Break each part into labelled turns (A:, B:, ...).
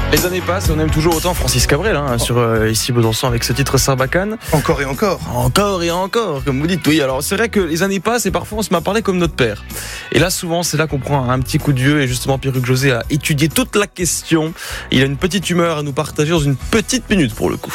A: Les années passent et on aime toujours autant Francis Cabrel sur Ici Besançon avec ce titre Sarbacane.
B: Encore et encore.
A: Encore et encore, comme vous dites. Oui, alors c'est vrai que les années passent et parfois on se met à parler comme notre père. Et là souvent c'est là qu'on prend un petit coup de vieux et justement Pierruc José a étudié toute la question. Il a une petite humeur à nous partager dans une petite minute pour le coup.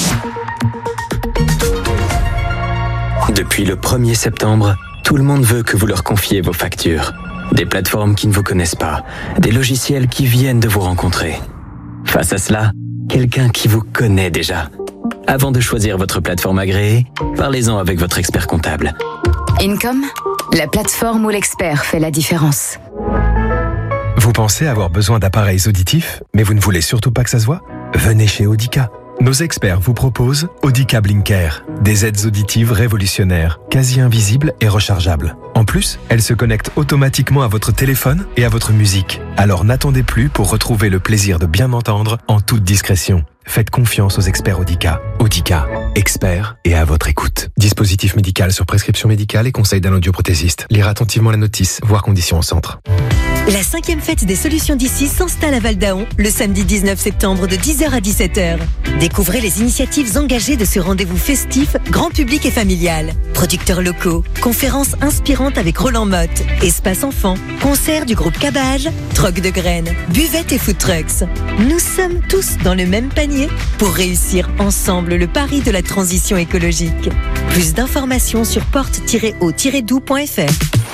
C: Depuis le 1er septembre, tout le monde veut que vous leur confiez vos factures. Des plateformes qui ne vous connaissent pas, des logiciels qui viennent de vous rencontrer. Face à cela, quelqu'un qui vous connaît déjà. Avant de choisir votre plateforme agréée, parlez-en avec votre expert comptable.
D: Income, la plateforme où l'expert fait la différence.
E: Vous pensez avoir besoin d'appareils auditifs, mais vous ne voulez surtout pas que ça se voit ? Venez chez Audica. Nos experts vous proposent Audica Blinker, des aides auditives révolutionnaires, quasi invisibles et rechargeables. En plus, elles se connectent automatiquement à votre téléphone et à votre musique. Alors n'attendez plus pour retrouver le plaisir de bien entendre en toute discrétion. Faites confiance aux experts Audica. Audica, experts et à votre écoute. Dispositif médical sur prescription médicale et conseil d'un audioprothésiste. Lire attentivement la notice, voir conditions au centre.
F: La 5e fête des solutions d'ici s'installe à Val-d'Aon le samedi 19 septembre de 10h à 17h. Découvrez les initiatives engagées de ce rendez-vous festif, grand public et familial. Producteurs locaux, conférences inspirantes avec Roland Motte, espace enfants, concerts du groupe Cabage, troc de graines, buvettes et food trucks. Nous sommes tous dans le même panier pour réussir ensemble le pari de la transition écologique. Plus d'informations sur porte-au-doux.fr.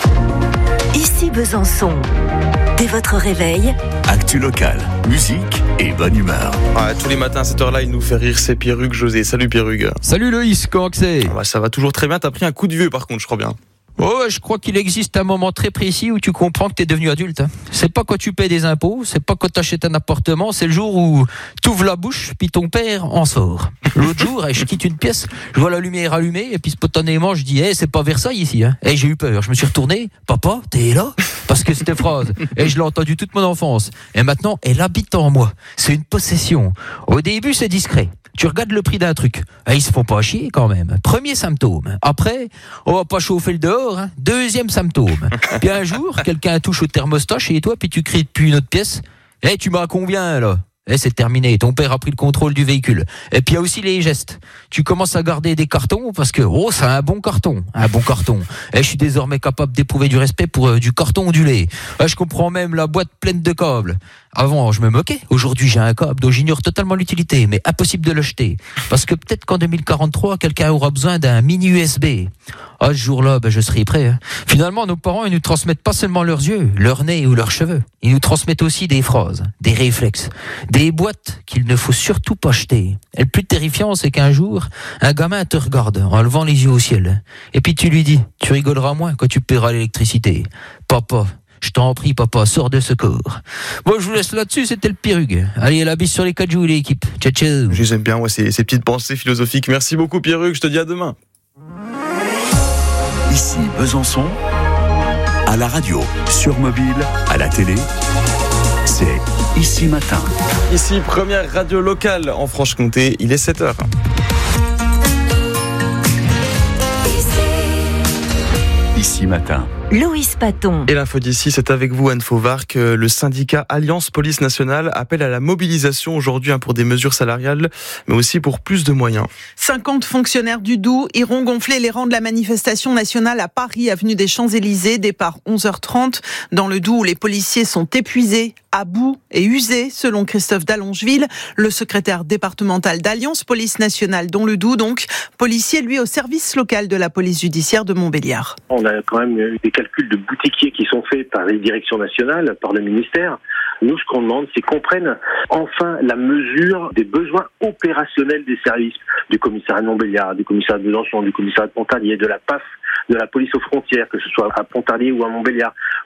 F: Ici Besançon. Dès votre réveil,
G: actu locale, musique et bonne humeur.
A: Ouais, tous les matins à cette heure-là, il nous fait rire, c'est Pierruc José. Salut Pierruc.
H: Salut Loïs, comment que c'est ?
A: Ça va toujours très bien, t'as pris un coup de vieux par contre, je crois bien.
H: Oh, je crois qu'il existe un moment très précis où tu comprends que t'es devenu adulte. C'est pas quand tu paies des impôts, c'est pas quand t'achètes un appartement, c'est le jour où t'ouvres la bouche, puis ton père en sort. L'autre jour, je quitte une pièce, je vois la lumière allumée, et puis spontanément, je dis, c'est pas Versailles ici, hein. J'ai eu peur, je me suis retourné, papa, t'es là? Parce que c'était phrase. Et je l'ai entendu toute mon enfance. Et maintenant, elle habite en moi. C'est une possession. Au début, c'est discret. Tu regardes le prix d'un truc. Ils se font pas chier quand même. Premier symptôme. Après, on va pas chauffer le dehors. Hein. Deuxième symptôme. Puis un jour, quelqu'un touche au thermostat chez toi, puis tu cries depuis une autre pièce. Tu m'as combien là ? C'est terminé, ton père a pris le contrôle du véhicule. Et puis il y a aussi les gestes. Tu commences à garder des cartons parce que, c'est un bon carton. Je suis désormais capable d'éprouver du respect pour du carton ondulé. Je comprends même la boîte pleine de câbles. Avant, je me moquais. Aujourd'hui, j'ai un câble dont j'ignore totalement l'utilité, mais impossible de le jeter. Parce que peut-être qu'en 2043, quelqu'un aura besoin d'un mini USB. Ce jour-là, je serai prêt. Hein. Finalement, nos parents, ils nous transmettent pas seulement leurs yeux, leur nez ou leurs cheveux. Ils nous transmettent aussi des phrases, des réflexes, des boîtes qu'il ne faut surtout pas jeter. Et le plus terrifiant, c'est qu'un jour, un gamin te regarde en levant les yeux au ciel. Et puis tu lui dis, tu rigoleras moins quand tu paieras l'électricité. Papa, je t'en prie, papa, sors de ce corps. Bon, je vous laisse là-dessus, c'était le Pierruc. Allez, la bise sur les 4 joues, l'équipe. Ciao, ciao.
A: Je les aime bien, ces petites pensées philosophiques. Merci beaucoup, Pierruc, je te dis à demain.
G: Ici Besançon, à la radio, sur mobile, à la télé, c'est Ici Matin.
A: Ici, première radio locale en Franche-Comté, il est 7h.
G: Ici Matin.
F: Loïs Paton.
A: Et l'info d'ici, c'est avec vous, Anne Fauvard, que le syndicat Alliance Police Nationale appelle à la mobilisation aujourd'hui pour des mesures salariales, mais aussi pour plus de moyens.
I: 50 fonctionnaires du Doubs iront gonfler les rangs de la manifestation nationale à Paris, avenue des Champs-Élysées, départ 11h30. Dans le Doubs, où les policiers sont épuisés, à bout et usés, selon Christophe Dallongeville, le secrétaire départemental d'Alliance Police Nationale, dont le Doubs, donc, policier, lui, au service local de la police judiciaire de Montbéliard.
J: On a quand même eu des calculs de boutiquiers qui sont faits par les directions nationales, par le ministère. Nous, ce qu'on demande, c'est qu'on prenne enfin la mesure des besoins opérationnels des services du commissariat de Montbéliard, du commissariat de Besançon, du commissariat de Pontarlier, de la PAF, de la police aux frontières, que ce soit à Pontarlier ou à Montbéliard,